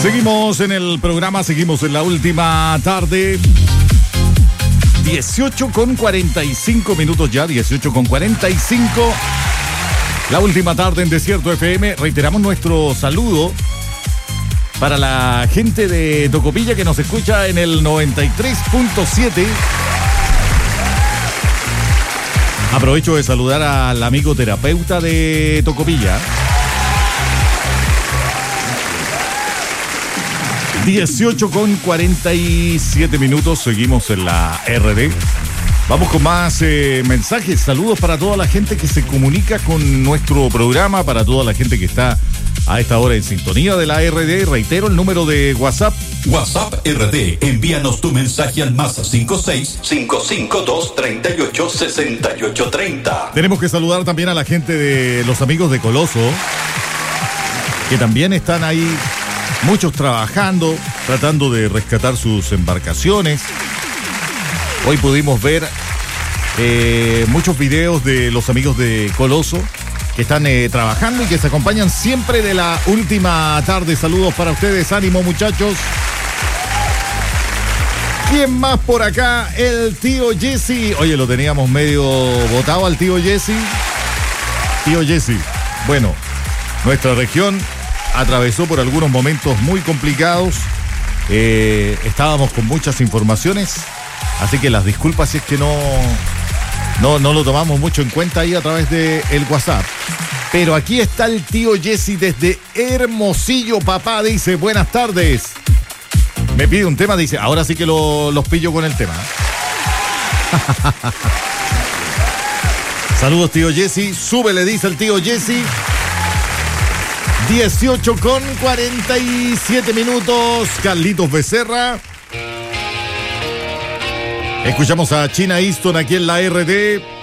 Seguimos en el programa, seguimos en la última tarde. 18:45 ya, 18:45. La última tarde en Desierto FM. Reiteramos nuestro saludo para la gente de Tocopilla que nos escucha en el 93.7. Aprovecho de saludar al amigo terapeuta de Tocopilla. 18:47. Seguimos en la RD. Vamos con más mensajes. Saludos para toda la gente que se comunica con nuestro programa, para toda la gente que está a esta hora en sintonía de la RD. Reitero el número de WhatsApp. WhatsApp RD. Envíanos tu mensaje al +56 552 38 68 30. Tenemos que saludar también a la gente de los amigos de Coloso, que también están ahí. Muchos trabajando, tratando de rescatar sus embarcaciones. Hoy pudimos ver muchos videos de los amigos de Coloso que están trabajando y que se acompañan siempre de la última tarde. Saludos para ustedes, ánimo muchachos. ¿Quién más por acá? El tío Jesse. Oye, lo teníamos medio botado al tío Jesse. Tío Jesse, bueno, nuestra región atravesó por algunos momentos muy complicados. Estábamos con muchas informaciones, así que las disculpas si es que no lo tomamos mucho en cuenta ahí a través de el WhatsApp. Pero aquí está el tío Jesse desde Hermosillo, papá. Dice, buenas tardes. Me pide un tema, dice, ahora sí que los pillo con el tema. Saludos, tío Jesse. Súbele, dice el tío Jesse. 18:47. Carlitos Becerra. Escuchamos a China Easton aquí en la RD.